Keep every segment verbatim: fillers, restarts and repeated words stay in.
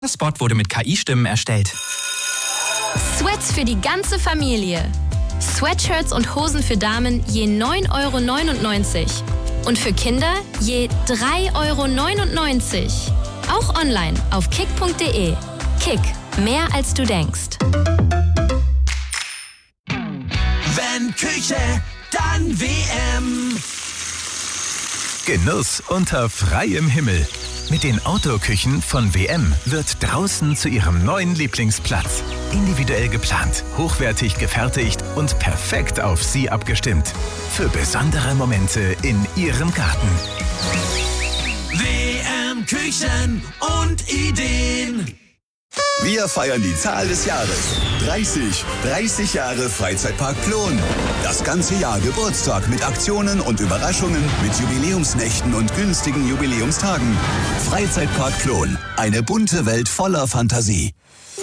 Der Spot wurde mit K I-Stimmen erstellt. Sweats für die ganze Familie. Sweatshirts und Hosen für Damen je neun Euro neunundneunzig. Und für Kinder je drei Euro neunundneunzig. Auch online auf kick punkt de. Kick, mehr als du denkst. Wenn Küche, dann W M. Genuss unter freiem Himmel. Mit den Outdoor-Küchen von W M wird draußen zu Ihrem neuen Lieblingsplatz. Individuell geplant, hochwertig gefertigt und perfekt auf Sie abgestimmt. Für besondere Momente in Ihrem Garten. W M Küchen und Ideen. Wir feiern die Zahl des Jahres. dreißig. dreißig Jahre Freizeitpark Plon. Das ganze Jahr Geburtstag mit Aktionen und Überraschungen, mit Jubiläumsnächten und günstigen Jubiläumstagen. Freizeitpark Plon. Eine bunte Welt voller Fantasie.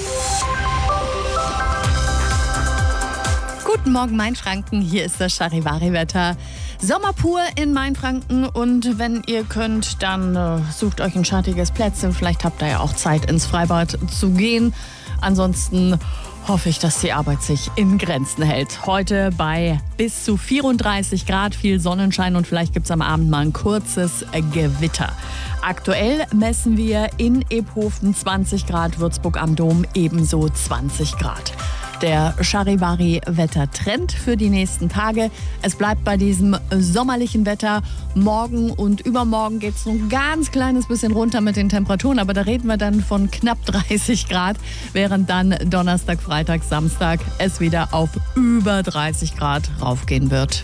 Guten Morgen, Mainfranken. Hier ist das Charivari-Wetter. Sommer pur in Mainfranken und wenn ihr könnt, dann äh, sucht euch ein schattiges Plätzchen. Vielleicht habt ihr ja auch Zeit, ins Freibad zu gehen. Ansonsten hoffe ich, dass die Arbeit sich in Grenzen hält. Heute bei bis zu vierunddreißig Grad, viel Sonnenschein und vielleicht gibt es am Abend mal ein kurzes Gewitter. Aktuell messen wir in Ebhofen zwanzig Grad, Würzburg am Dom ebenso zwanzig Grad. Der Charivari-Wettertrend für die nächsten Tage. Es bleibt bei diesem sommerlichen Wetter. Morgen und übermorgen geht es noch ein ganz kleines bisschen runter mit den Temperaturen, aber da reden wir dann von knapp dreißig Grad, während dann Donnerstag, Freitag, Samstag es wieder auf über dreißig Grad raufgehen wird.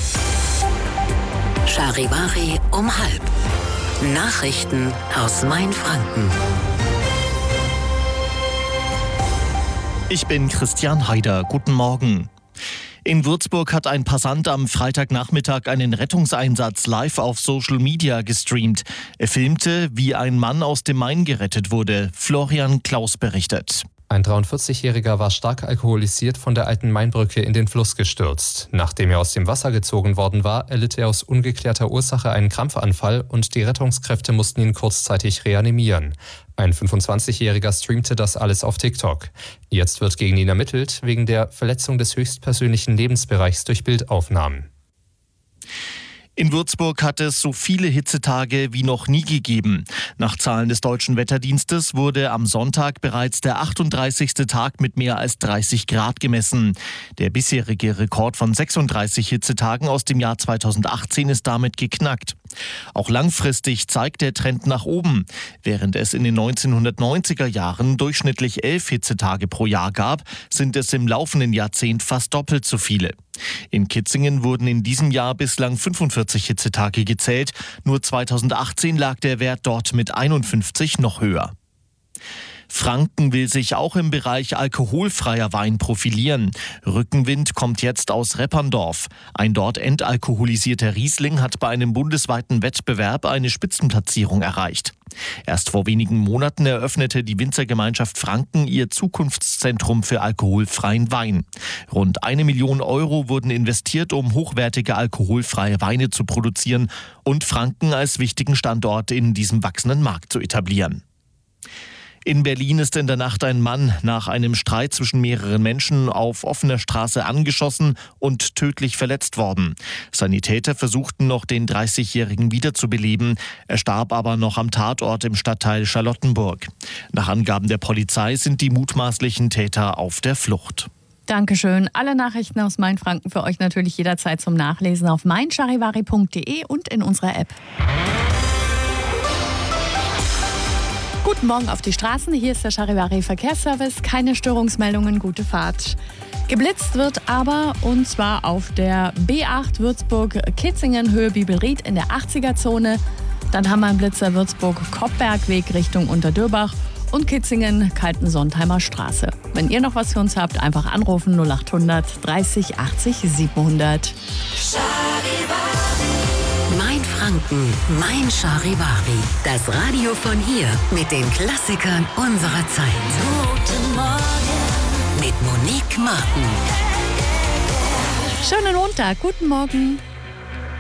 Charivari um halb. Nachrichten aus Mainfranken. Ich bin Christian Haider. Guten Morgen. In Würzburg hat ein Passant am Freitagnachmittag einen Rettungseinsatz live auf Social Media gestreamt. Er filmte, wie ein Mann aus dem Main gerettet wurde. Florian Klaus berichtet. Ein dreiundvierzigjähriger war stark alkoholisiert von der alten Mainbrücke in den Fluss gestürzt. Nachdem er aus dem Wasser gezogen worden war, erlitt er aus ungeklärter Ursache einen Krampfanfall und die Rettungskräfte mussten ihn kurzzeitig reanimieren. Ein fünfundzwanzigjähriger streamte das alles auf TikTok. Jetzt wird gegen ihn ermittelt, wegen der Verletzung des höchstpersönlichen Lebensbereichs durch Bildaufnahmen. In Würzburg hat es so viele Hitzetage wie noch nie gegeben. Nach Zahlen des Deutschen Wetterdienstes wurde am Sonntag bereits der achtunddreißigste Tag mit mehr als dreißig Grad gemessen. Der bisherige Rekord von sechsunddreißig Hitzetagen aus dem Jahr zweitausendachtzehn ist damit geknackt. Auch langfristig zeigt der Trend nach oben. Während es in den neunzehnhundertneunziger Jahren durchschnittlich elf Hitzetage pro Jahr gab, sind es im laufenden Jahrzehnt fast doppelt so viele. In Kitzingen wurden in diesem Jahr bislang fünfundvierzig Hitzetage gezählt. Nur zweitausendachtzehn lag der Wert dort mit einundfünfzig noch höher. Franken will sich auch im Bereich alkoholfreier Wein profilieren. Rückenwind kommt jetzt aus Repperndorf. Ein dort entalkoholisierter Riesling hat bei einem bundesweiten Wettbewerb eine Spitzenplatzierung erreicht. Erst vor wenigen Monaten eröffnete die Winzergemeinschaft Franken ihr Zukunftszentrum für alkoholfreien Wein. Rund eine Million Euro wurden investiert, um hochwertige alkoholfreie Weine zu produzieren und Franken als wichtigen Standort in diesem wachsenden Markt zu etablieren. In Berlin ist in der Nacht ein Mann nach einem Streit zwischen mehreren Menschen auf offener Straße angeschossen und tödlich verletzt worden. Sanitäter versuchten noch, den dreißigjährigen wiederzubeleben. Er starb aber noch am Tatort im Stadtteil Charlottenburg. Nach Angaben der Polizei sind die mutmaßlichen Täter auf der Flucht. Dankeschön. Alle Nachrichten aus Mainfranken für euch natürlich jederzeit zum Nachlesen auf mein charivari punkt de und in unserer App. Guten Morgen auf die Straßen. Hier ist der Charivari Verkehrsservice. Keine Störungsmeldungen, gute Fahrt. Geblitzt wird aber, und zwar auf der B acht Würzburg-Kitzingen Höhe Bibelried in der achtziger-Zone. Dann haben wir einen Blitzer Würzburg-Koppbergweg Richtung Unterdürbach und Kitzingen-Kaltensontheimer Straße. Wenn ihr noch was für uns habt, einfach anrufen null acht hundert dreißig achtzig siebenhundert. Mainfranken, mein Charivari. Das Radio von hier mit den Klassikern unserer Zeit. Guten Morgen mit Monique Martin. Schönen Montag, guten Morgen.